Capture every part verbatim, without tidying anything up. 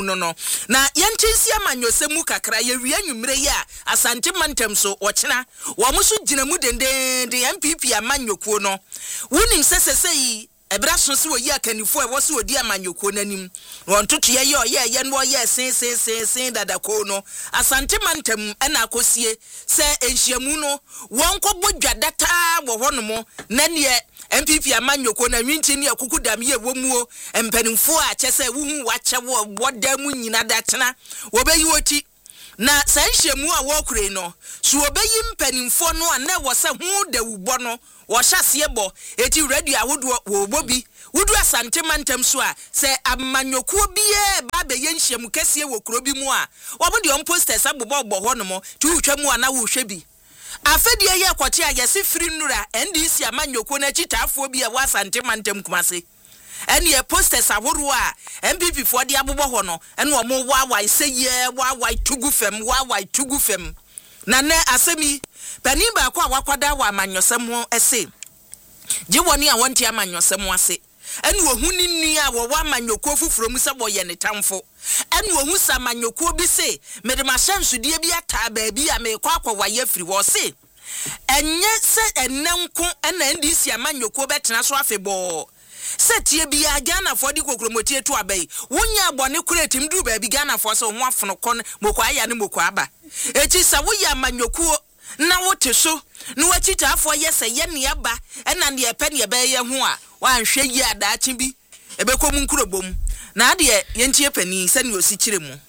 no no na yenchisi amanyosemu kakra ye wi anwumre ye asante mantem so ochena wo mo so ginamu dende de M P P amanyokuo no wonim sesesei ebra so se wo yi akanifo e wo se odi amanyokuo nanim won toto ye ye ye ye no ye sen sen sen sen dadako no asante mantem ena akosie se enhyiamu no won kobodwa data wo honomo na ne M P P amanyoko na nwinti ne akukudam ye womuo empanimfo a kyese wuhu wache wo bodamu nyina datena wobeyi oti na sanhyiamu a wo kure no so wobeyi mpanimfo no a na wo se hu da wubo no wo hyase bo eti radio ahodo wo bobi wudu asante mantem so a se amanyoko biye ba be yenhyiamu kese wo kuro bi mu a wo bo de on posters abobọ bọ ho no mo ti wutwa mu a na wo hwe bi afedie ye kwachi a yesi free nura N D C amanyoko na chitafo bi e wasante mantem kumase ene e posters ahoro a M P P fo de abobọ ho no ene o mo wa wa seye wa wa tugu fem wa wa tugu fem na ne asemi pani ba kwa wakwada wa amanyosem ho ese je woni a wonte amanyosem ase ene ohun ni nua wo wa amanyoko fufuro mu se boye ne tamfo ene ohun sa amanyoko bi se mede ma hyansudie bi ata ba bi a me kwa kwa wa ye firi wo se enye se enenko ena N D C amanyoko betena so afebo se tie bi a Ghana fo di kokromoti etu abai wonya abone kuretim du ba bi Ghana fo se ho afono kon moko aya ne moko aba eti sa wo ya amanyoko na wote so no wachita afo yese ye ne aba ena ne epe ne ebe ye ho a wanhwe yi adaachi bi ebekom nkurobom na ade yentie pani se ne osi kire mu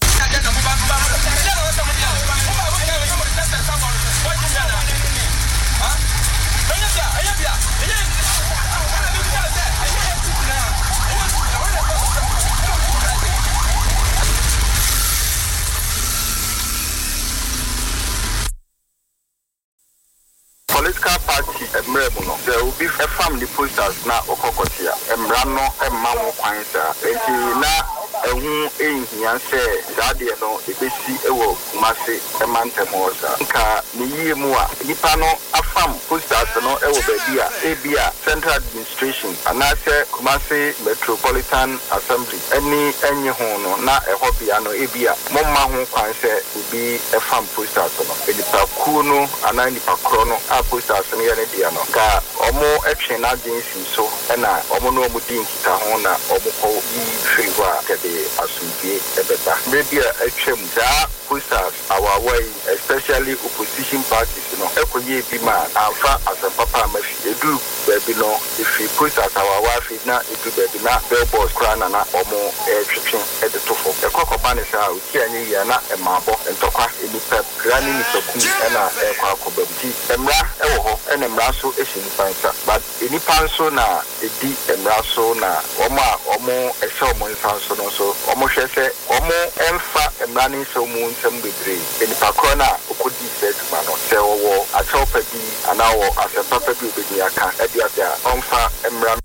Political party emremuno there will be a family posters na okokotia emrano emmawo kwansa enti na ehun ehia se zade no ebesi ewo kumase emantemoza nka niye mu a nipa no afam posters no ewo babia ebia central administration anase kumase metropolitan assembly eni enye ho no na ehobia no ebia momma ho kwanse obi efam posters no edipa ku no ana nipa kro no posters ne ya ne dia no ka omo etwe na agency so na omo no omo din kita ho na omo ko yi free wa kede asubie ebeba maybe etwem da posters our way especially opposition parties no ekonye bi ma amfa asempapa amafi edu baby no if we posters our way na edu baby na billboards krana na omo etwetwe edetofo ekokoba ne sa uti anye ya na emabo entokwa enipa grani ni toku na ekwa akobamti emra ewo ho ene mraso ehini pansa but eni panso na edi emraso na omo a omo ehye omo nsanso no so omo hwese omo emfa emrani so mu nsem bebre eni pakro na okodi setuma no se owo achopa bi anawo asempapa bi obedi aka edi abia omfa emra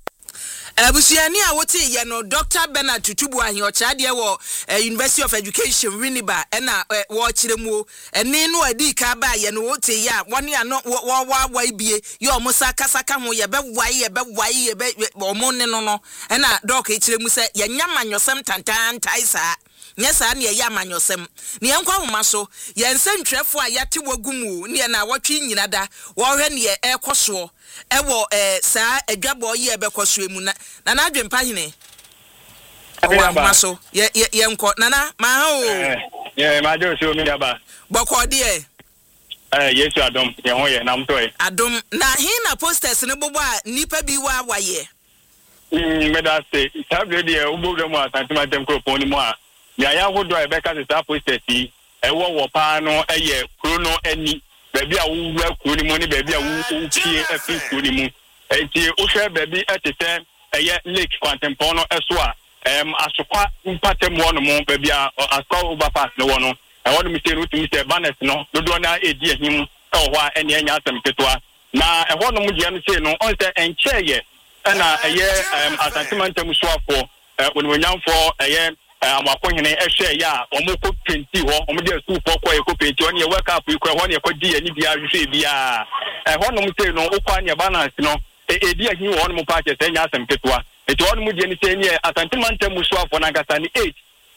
Abusiani a wote ye no Doctor Bernard Tutubu ahi ochade wo University of Education Winneba na wo kiremu ene no adi ka ba ye no wote ye a woni ano wo wa wa bie ye omusa kasaka ho ye be wai ye be wai ye be omo ne no no na doc e kiremu se ye nyamanyosem tantan taisa nyesa na ye amanyosem ne enkwa homa so ye nsentwefo a yate wagumu ne na wotwe nyina da wo hwe ne ekoso ewo eh saa adwabo ye bekoso emu na na adwempa hene ewo maso ye ye enko nana ma ha o ye ma jo so mi daba boko de eh yesu adom ye ho ye na mto e adom na hin na posters ne bobo a nipa bi wa waye mm me da say tablet de ubogo mu asantima dem kropon ni mu a ya ya hodo e be ka se sa posters yi ewo wo pa no eye krono ani baby a wo wura kuro ni mu ni baby a wo tie afi kuro ni mu enti wo hwe baby etete eye lake kwantempon no eso a em asokwa mpatem wo no mu baby a asokwa overpass no wo no e wo no mi se no timi se banners no dodo na edi ahim e wo a ene anya asem ketwa na e wo no mu dia no se no on se enche ye na eye em asantimantem soafo onwonyamfo eye amakonhene ehwe ya omoko twenty ho omde school for kwa eko twenty on ye wake up iko ho ne ekodi ani bia hwe bia eh ho no mte no ukwa ne balance no edi ahi ho no mo pa che senya asem ketwa eti ho no mu die ni se ni asantimantem musuafo na nkasa ni eight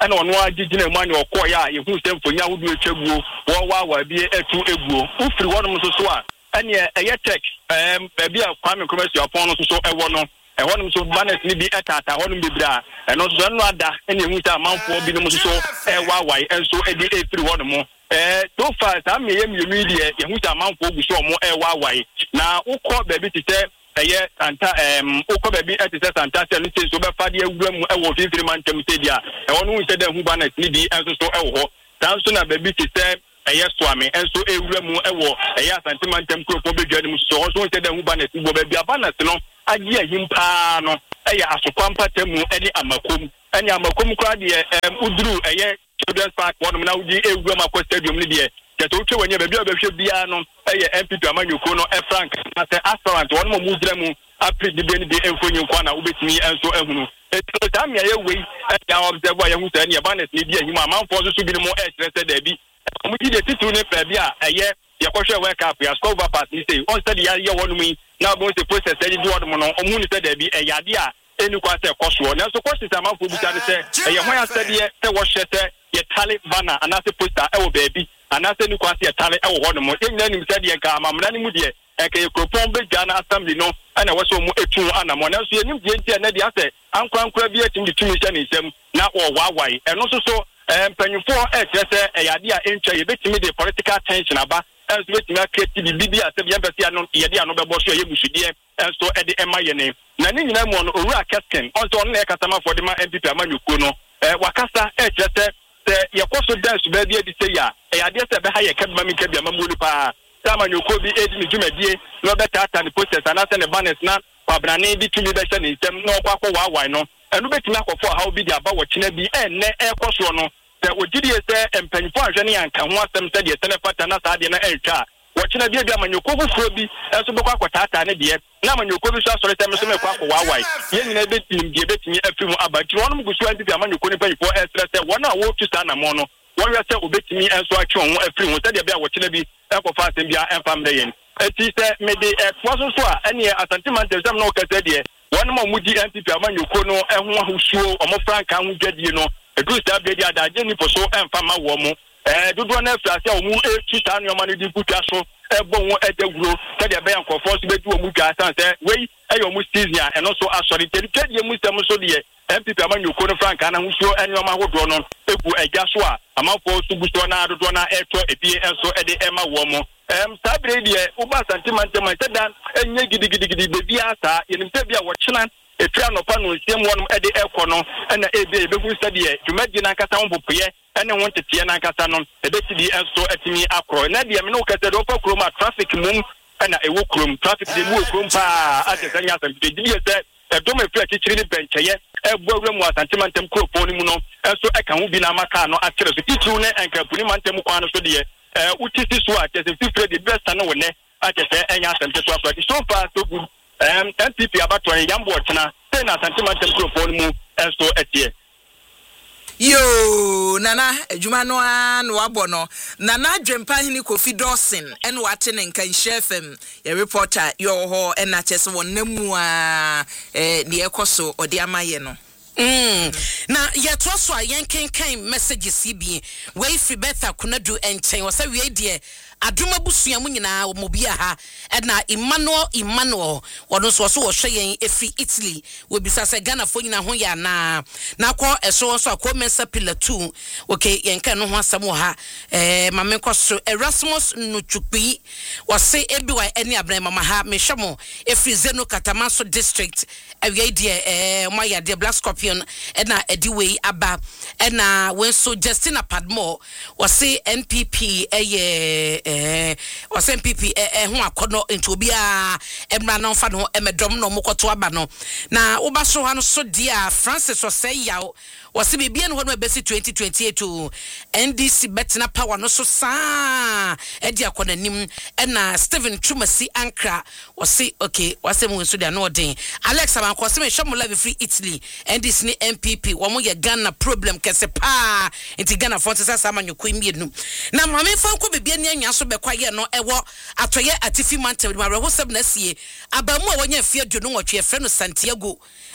ɛna ɔno agyegyina mu ane ɔkɔ ya yehu sɛ mfonya wodu etwaguo wo wa wa bi etu eguo ufiri wɔnom so so a ɛne ɛyɛ tech ɛm baabi a Kwame Nkrumah apon no so so ɛwɔ no ɛhɔnom so banners ni bi ɛtata hɔnom bebra ɛno so ɛno ada ɛne ehu sɛ amanfoɔ bi no so so ɛwa wai ɛnso ɛdi efiri wɔnom eh so far some me yem yemi de ye hu ta manfo gu so mo e wa wai na ukọ baabi ti se eye santa em ukọ baabi e ti se santa se no se so be fa de awura mu e wo fifiri man tem se dia e wono hu se da hu banners ni bi enso so e wo ho dan so na baabi ti se eye soame enso e wura mu e wo eye asante man tem kro po be dwa ni so so se da hu banners bo baabi banners no agi ahim pa no eye asokwampa temu ene amakom ene amakom kra de em uduru eye children's park one now di ewura ma stadium ni de teto utwe wanya baabi obehwe bia no eye M P P Amanyoko no e Frank na se aspirant one mo mudra mu apri de bi de enfonyi nkwa na ubetimi enso ehunu eto tam ya ye wei ya observe ya hu se ne banners ni di ahim amanfo so so bi mo e kire se da bi mo di de titu ne baabi a eye ye kohwe wake up ya scover pass ni say on study ya ye wonu mi na bo se process e di wonu no omu ni se da bi e yade a eni kwa se koso na so kosi amanfo bi ta ne se e ye ho ya study e wo hwete ye tale banner anase poster e wo baabi anase ni kwase ye tale e wo hono mo enyina nim se de ka amamna ni mu de e ka ye kropon be gya na assembly no ana wo so mu etu anamo na so ye nim de ntia na de ase ankwankwa bi etim de tumi se ne nsem na wo wawai eno so so mpanyufo e kyese e yade a entwa ye betimi de political tension aba enso betimi aketi bi bi ase bi empesi ano ye de ano bebo so ye busudie enso e de ema ye ne na ni nyina mu no owura Kesken onto on na e kasama for de ma M P P Amanyoko no eh wakasa e kyese se yakoso dance ba bi edi se ya e ade se be ha ye kadma mi kabia mamulu pa Amanyoko bi edi ni dwumadie no beta ata ni process ana se ne banners na kwabrane bi tumi be se ne nsem na okwakọ wawai no enu betimi akofo ha obi di aba wachina bi enne ekoso no se ogidie se empanyfo ahwe ne yanka ho asem se de telefata na sa de na entwa wachina bi bi Amanyoko fufuro bi enso be kwakota ata ne de na Amanyoko bi so asore tem so me kwakọ wawai ye nyina betimi die betimi afimu abati wonum gusu anti bi Amanyoko ne panyfo esrese wona wo tu sa na mo no won yese obetimi enso atwe ho afiri ho se de bi wachina bi ekofa asem bi enfam de yen eti se me de etwaso so a ene asanteman tesem na okase de wonum amudi M P P Amanyoko no ehun ahosuo omo franka ho dwadie no edu sta bedi adaje ni poso enfam ma wo mo eh dodo na afrase a omu etu sta nyoma no di kutwa so ebo ho edaguro se de be yankofo so bedu omu dwa san se wei eyo mu season eno so asori tedie mu sem so de M P P Amanyoko no franka na ahosuo enyoma hodo no egu egya so a amafo so gusto na dodo na eto ebi enso ede ema wo mo em sabre die uba santimantam seda enye gidigidigidi bebi asa yenimse bia wo chena etwa no pa no nsiem wonum ede ekọ no na ebe ebehu sadie dwumadi na nkasa ho popoye ene won tete na nkasa no ebetidi enso atimi akro na de me no kase do fa kroma traffic mum na ewo krom traffic de mu krom pa atesanya asam de die se edom efra kichiri ni bencheye ebo awura mu asantimantam kropon ni mu no enso eka ho bi na maka no akere so kichiru ne enkapuni mantem kwa no so de eh utisi so a tese fifre the best na wone a tese enya asante so afati so far so good um M P P abato en yambo tena say na asante man tem kropon mu enso etie yo nana adwuma no an wabo no nana dwempa hini Kofi Dawson en wate ne nkan F M ye reporter yo ho en na chese wonnamu a eh ne ekoso ode amaye no Mm. Na yet also a yanking kind messages C B way free Betha Kunadu and Chain was a way dear. Aduma busu nyina omobia ha na Emmanuel Emmanuel wono so so hwe efi Italy we bisa se Ghana fo nyina ho ya na na kwa eso so akọ mensa pillar two okay yenka no ho asam ha eh mame koso Erasmus Nuchukpi wose ebi wa eni abran mama ha mehwemo efi Zeno Katamaso district awie de eh moya de Black Scorpion na ediwe aba na wenso Justina Padmore wose N P P eye eh was M P P eh ho akono nti obi a emra na mfa no emedom no mokoto aba no na oba so ha no so dia Francis was say yaw was bibia no no ebesi twenty twenty-eight to N D C betna power no so sa e dia akona nim na Stephen Chumasi Ankra was say okay was say mo so dia no den Alex Abanko se me hwemo live free Italy N D C ni M P P wo mo ye Ghana problem kese pa nti Ghana for se sa Amanyoko imienu na mame fa ko bibia ni anwa so bekwaye no ewo atoye atifi mantem ma reho seb na sie abamu a wonya fie aduonu nwotwe e fre no Santiago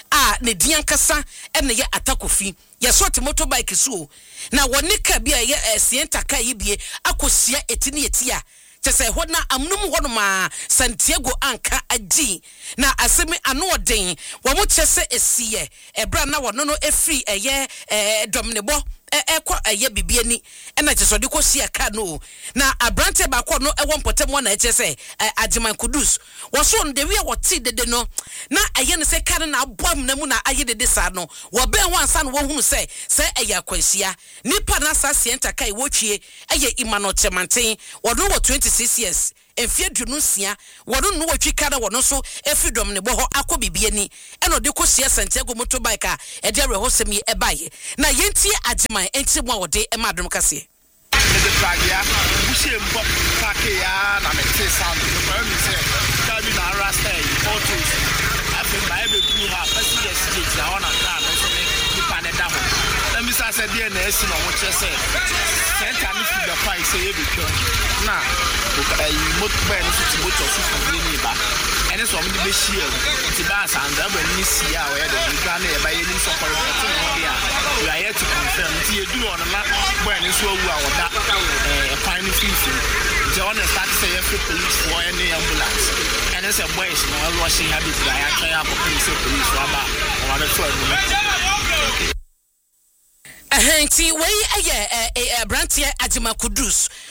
a ne dian kasa ene ye Atakofi ye sort motorbike so na woni ka bia ye sienta ka yibie akosia etini etia chese ho na amnum ho no ma Santiago anka agi na asemi ano oden wo mo chese esiye ebra na wono no efri eye eh domnebo ekwa eye bibie ni ena chese de ko sia ka no na abrante ba ko no ewo mpotem na chese Ajiman Kudus wo so on de wi wote dede no na eye ne se ka na abom na mu na aye dede sa no wo ben ho ansa no wo hunu se se eye akwansia nipa na sa sienta kai wo twie eye Imano Chemanten wono wo twenty-six years efie dunusia wono no watwi kada wono so efidom ne bo ho akobibie ni eno de kosia Santiago motorbike a e de rehosem ye ebaye na yentie Ajiman enti mo wode e madum kase the plagia, Bushim Bob Pakia, and a sound. The problem is, Cabin Arasta, photos. After my baby, have a serious stage. I want to come and say, you can a double. Let me say, D N S, you know what you say. Sent a little the price, say, because now, you must buy a little bit of food back. And it's on the best year. It's a bass and the when you see how you can buy any support. We are here to confirm. You do on a lot when it's so well that a fine fee. John has started to say every police for any ambulance. And it's a boy, you know, washing habits. I actually have a police police for about one or two minutes. Ahenti we aye eh Brantia Ajiman Kudus